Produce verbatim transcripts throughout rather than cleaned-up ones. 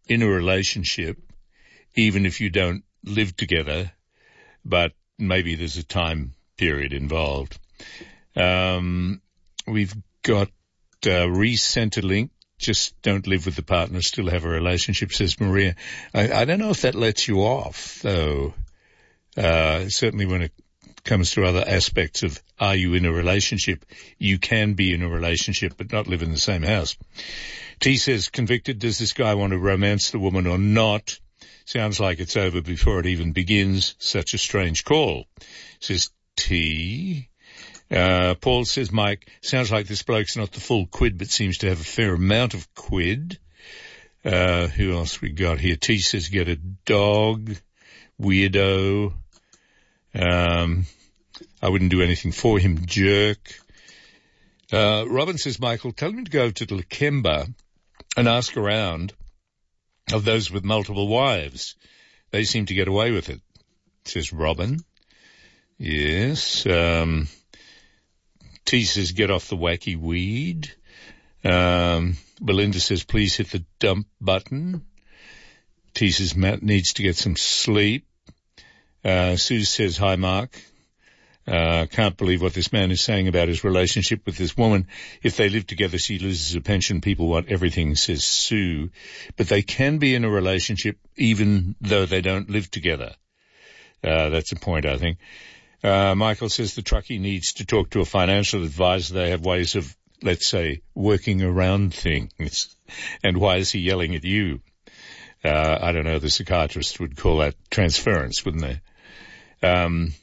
in a relationship, even if you don't live together, but maybe there's a time period involved. Um, we've got uh, re-Centrelink. Just don't live with the partner, still have a relationship, says Maria. I, I don't know if that lets you off, though. Uh, certainly when it comes to other aspects of are you in a relationship, you can be in a relationship but not live in the same house. T says, convicted, does this guy want to romance the woman or not? Sounds like it's over before it even begins. Such a strange call, says T. Uh, Paul says, Mike, sounds like this bloke's not the full quid, but seems to have a fair amount of quid. Uh, who else we got here? T says, get a dog. Weirdo. Um, I wouldn't do anything for him, jerk. Uh, Robin says, Michael, tell him to go to Lakemba and ask around of those with multiple wives. They seem to get away with it, says Robin. Yes. Um, T says, get off the wacky weed. Um, Belinda says, please hit the dump button. T says, Matt needs to get some sleep. Uh, Sue says, hi, Mark. Uh, can't believe what this man is saying about his relationship with this woman. If they live together, she loses a pension. People want everything, says Sue. But they can be in a relationship even though they don't live together. Uh, that's a point, I think. Uh, Michael says the truckie needs to talk to a financial advisor. They have ways of, let's say, working around things. And why is he yelling at you? Uh, I don't know, the psychiatrist would call that transference, wouldn't they? Um,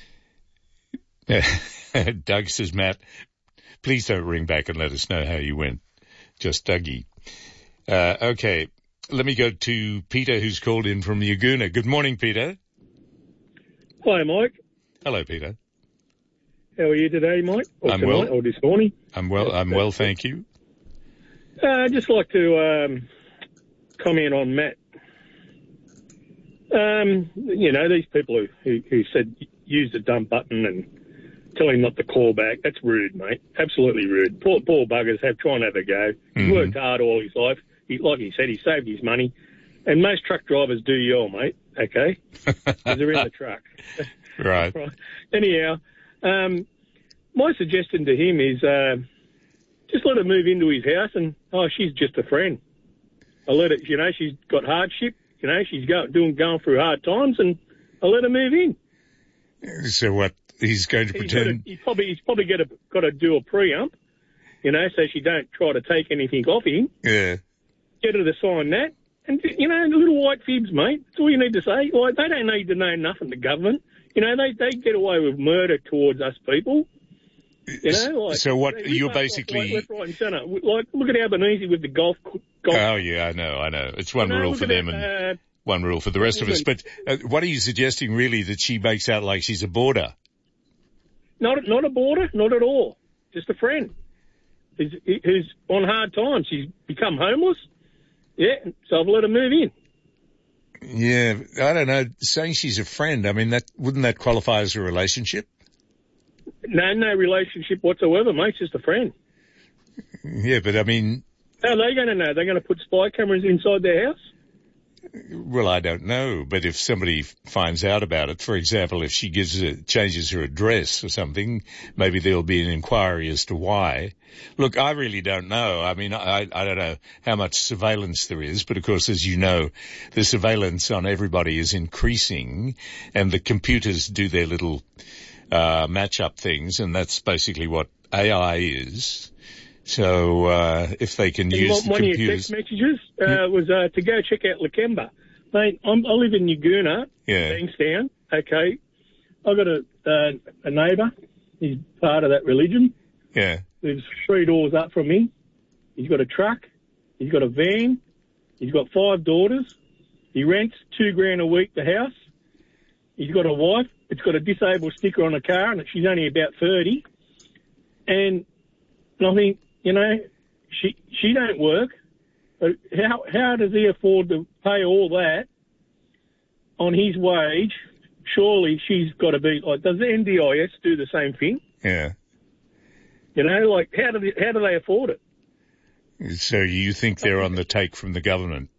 Doug says, Matt, please don't ring back and let us know how you went. Just Dougie. Uh, okay, let me go to Peter, who's called in from Yaguna. Good morning, Peter. Hi, Mike. Hello, Peter. How are you today, Mike? Or I'm tonight, well. or this morning? I'm well, I'm well, thank you. Uh, I'd just like to um, comment on Matt. Um, you know, these people who, who, who said use the dump button and tell him not to call back, that's rude, mate. Absolutely rude. Poor, poor buggers have try and have a go. He's Mm-hmm. worked hard all his life. He, like he said, he saved his money. And most truck drivers do yell, mate, okay? Because they're in the truck. Right. Right. Anyhow, um, my suggestion to him is uh, just let her move into his house and, oh, she's just a friend. I let it, you know, she's got hardship. You know, she's go, doing going through hard times, and I let her move in. So what, he's going to He's, pretend... gotta, he's probably he's probably got to got to do a pre-ump, you know, so she don't try to take anything off him. Yeah. Get her to sign that. And, you know, little white fibs, mate. That's all you need to say. Like, they don't need to know nothing, the government. You know, they, they get away with murder towards us people. You know, like, so what, they, you're like, basically... Left, right and centre. Like, look at Albanese with the golf... golf. Oh, yeah, I know, I know. It's one You know, rule look for at them that, and uh, one rule for the rest of us. But uh, what are you suggesting, really, that she makes out like she's a boarder? Not, not a boarder, not at all. Just a friend who's, who's on hard times. She's become homeless. Yeah, so I've let her move in. Yeah, I don't know. Saying she's a friend, I mean, that wouldn't that qualify as a relationship? No, no relationship whatsoever, mate. Just a friend. Yeah, but I mean... How are they going to know? They're going to put spy cameras inside their house? Well, I don't know, but if somebody finds out about it, for example, if she gives a, changes her address or something, maybe there'll be an inquiry as to why. Look, I really don't know. I mean, I, I don't know how much surveillance there is, but of course, as you know, the surveillance on everybody is increasing, and the computers do their little uh match-up things, and that's basically what A I is. So uh if they can and use one, the one computers... One of your text messages uh, was uh, to go check out Lakemba. Mate, I'm, I live in Yaguna, Yeah. Bankstown, okay. I've got a, uh, a neighbour. He's part of that religion. Yeah. Lives three doors up from me. He's got a truck. He's got a van. He's got five daughters. He rents two grand a week the house. He's got a wife. It's got a disabled sticker on the car, and she's only about thirty. And I think, you know, she she don't work. But how how does he afford to pay all that on his wage? Surely she's got to be like, does the N D I S do the same thing? Yeah. You know, like how do they, how do they afford it? So you think they're on the take from the government?